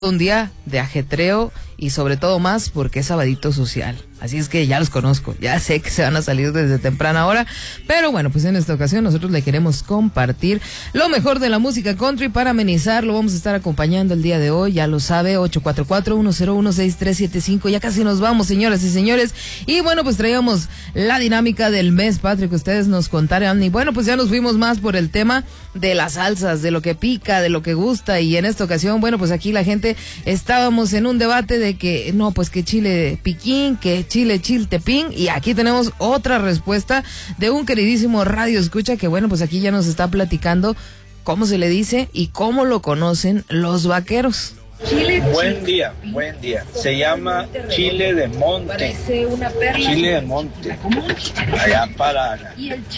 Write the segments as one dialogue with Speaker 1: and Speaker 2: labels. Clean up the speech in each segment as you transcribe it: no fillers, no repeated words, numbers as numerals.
Speaker 1: un día de ajetreo y sobre todo más porque es sabadito social. Así es que ya los conozco, ya sé que se van a salir desde temprana hora, pero bueno, pues en esta ocasión nosotros le queremos compartir lo mejor de la música country para amenizarlo. Vamos a estar acompañando el día de hoy, ya lo sabe, 844-101-6375, ya casi nos vamos, señoras y señores, y bueno, pues traíamos la dinámica del mes patrio que ustedes nos contaron, y bueno, pues ya nos fuimos más por el tema de las salsas, de lo que pica, de lo que gusta, y en esta ocasión, bueno, pues aquí la gente estábamos en un debate de que, no, pues que chile piquín, que chile chiltepín, y aquí tenemos otra respuesta de un queridísimo radio escucha que bueno, pues aquí ya nos está platicando cómo se le dice y cómo lo conocen los vaqueros.
Speaker 2: Buen día. Se llama chile de monte. Chile de monte. Allá para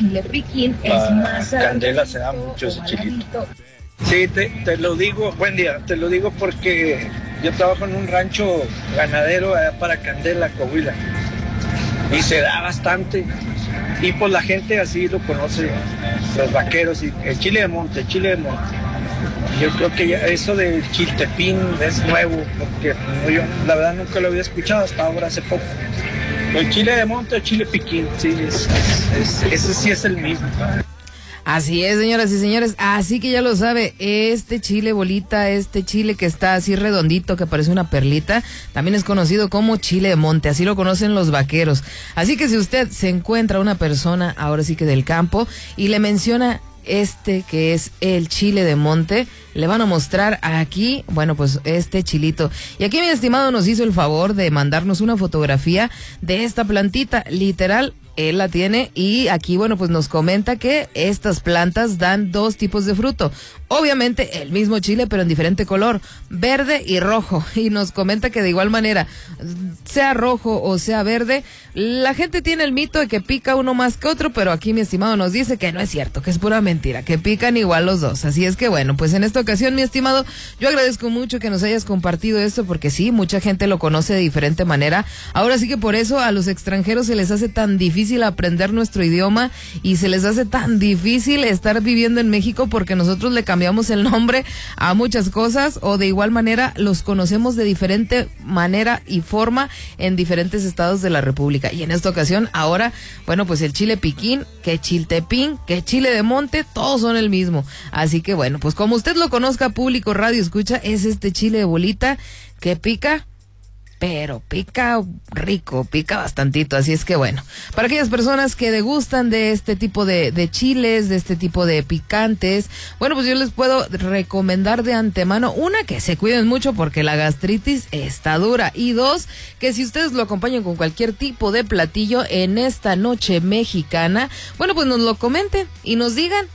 Speaker 2: Candela se da mucho ese chilito. Sí, te lo digo, buen día, te lo digo porque yo trabajo en un rancho ganadero allá para Candela, Coahuila, y se da bastante, y pues la gente así lo conoce, los vaqueros, y el chile de monte. Yo creo que ya eso del chiltepín es nuevo, porque yo la verdad nunca lo había escuchado hasta ahora, hace poco. El chile de monte o chile piquín, sí, ese sí es el mismo.
Speaker 1: Así es, señoras y señores, así que ya lo sabe, este chile bolita, este chile que está así redondito, que parece una perlita, también es conocido como chile de monte, así lo conocen los vaqueros. Así que si usted se encuentra una persona, ahora sí que del campo, y le menciona este que es el chile de monte, le van a mostrar aquí, bueno, pues este chilito. Y aquí mi estimado nos hizo el favor de mandarnos una fotografía de esta plantita, literal, él la tiene, y aquí, bueno, pues nos comenta que estas plantas dan dos tipos de fruto. Obviamente el mismo chile, pero en diferente color, verde y rojo. Y nos comenta que de igual manera, sea rojo o sea verde, la gente tiene el mito de que pica uno más que otro, pero aquí mi estimado nos dice que no es cierto, que es pura mentira, que pican igual los dos. Así es que bueno, pues en esta ocasión, mi estimado, yo agradezco mucho que nos hayas compartido esto, porque sí, mucha gente lo conoce de diferente manera. Ahora sí que por eso a los extranjeros se les hace tan difícil aprender nuestro idioma y se les hace tan difícil estar viviendo en México, porque nosotros le cambiamos el nombre a muchas cosas, o de igual manera los conocemos de diferente manera y forma en diferentes estados de la República. Y en esta ocasión, ahora, bueno, pues el chile piquín, que chiltepín, que chile de monte, todos son el mismo. Así que bueno, pues como usted lo conozca, público radio escucha, es este chile de bolita que pica, pero pica rico, pica bastantito. Así es que bueno, para aquellas personas que degustan de este tipo de chiles, de este tipo de picantes, bueno, pues yo les puedo recomendar de antemano, una, que se cuiden mucho porque la gastritis está dura, y dos, que si ustedes lo acompañan con cualquier tipo de platillo en esta noche mexicana, bueno, pues nos lo comenten y nos digan.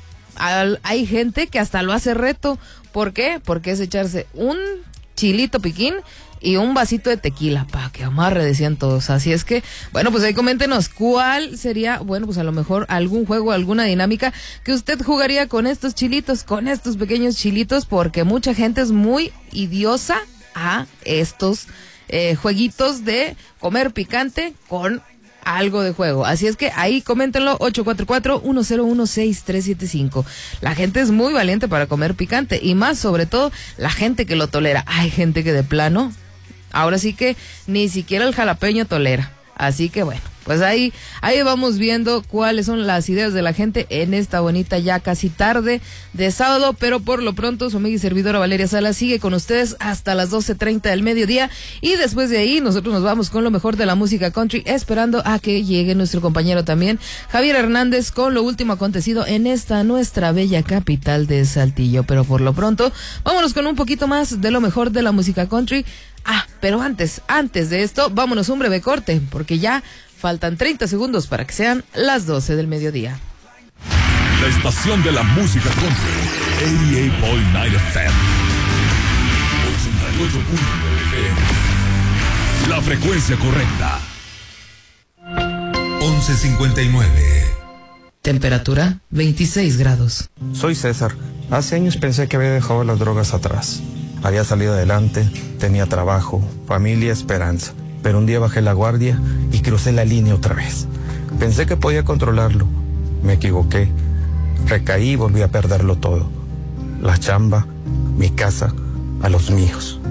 Speaker 1: Hay gente que hasta lo hace reto. ¿Por qué? Porque es echarse un chilito piquín y un vasito de tequila, pa' que amarre, decían todos. Así es que, bueno, pues ahí coméntenos cuál sería, bueno, pues a lo mejor algún juego, alguna dinámica que usted jugaría con estos chilitos, con estos pequeños chilitos, porque mucha gente es muy idiosa a estos jueguitos de comer picante con algo de juego. Así es que ahí coméntenlo, 844-101-6375. La gente es muy valiente para comer picante, y más sobre todo la gente que lo tolera. Hay gente que de plano, ahora sí que ni siquiera el jalapeño tolera. Así que bueno, pues ahí vamos viendo cuáles son las ideas de la gente en esta bonita ya casi tarde de sábado, pero por lo pronto su amiga y servidora Valeria Salas sigue con ustedes hasta las 12:30 del mediodía, y después de ahí nosotros nos vamos con lo mejor de la música country, esperando a que llegue nuestro compañero también, Javier Hernández, con lo último acontecido en esta nuestra bella capital de Saltillo. Pero por lo pronto, vámonos con un poquito más de lo mejor de la música country. Pero antes de esto, vámonos un breve corte, porque ya faltan 30 segundos para que sean las 12 del mediodía.
Speaker 3: La estación de la música country, 88.9 FM, 88.9 FM, la frecuencia correcta, 11:59.
Speaker 1: Temperatura 26 grados.
Speaker 4: Soy César. Hace años pensé que había dejado las drogas atrás. Había salido adelante, tenía trabajo, familia, esperanza. Pero un día bajé la guardia y crucé la línea otra vez. Pensé que podía controlarlo. Me equivoqué. Recaí y volví a perderlo todo. La chamba, mi casa, a los míos.